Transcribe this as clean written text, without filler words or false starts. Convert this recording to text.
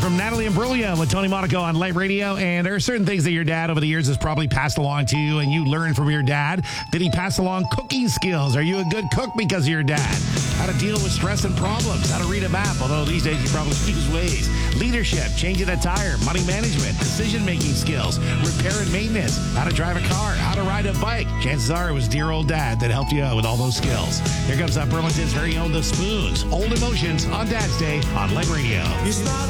from Natalie Imbruglia with Tony Monaco on Light Radio. And there are certain things that your dad over the years has probably passed along to you, and you learned from your dad. Did he pass along cooking skills? Are you a good cook because of your dad? How to deal with stress and problems? How to read a map, although these days you probably use Waze. Leadership, changing a tire, money management, decision-making skills, repair and maintenance, how to drive a car, how to ride a bike. Chances are it was dear old dad that helped you out with all those skills. Here comes Burlington's very own The Spoons. Old Emotions on Dad's Day on Light Radio. It's not